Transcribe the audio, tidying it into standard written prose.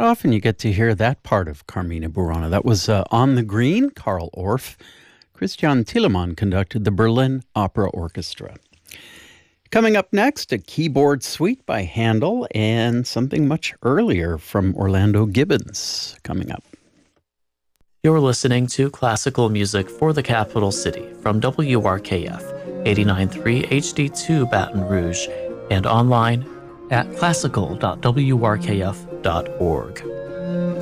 often you get to hear that part of Carmina Burana. That was On the Green, Carl Orff. Christian Thielemann conducted the Berlin Opera Orchestra. Coming up next, a keyboard suite by Handel and something much earlier from Orlando Gibbons coming up. You're listening to classical music for the capital city from WRKF 89.3 HD2 Baton Rouge and online at classical.wrkf.org.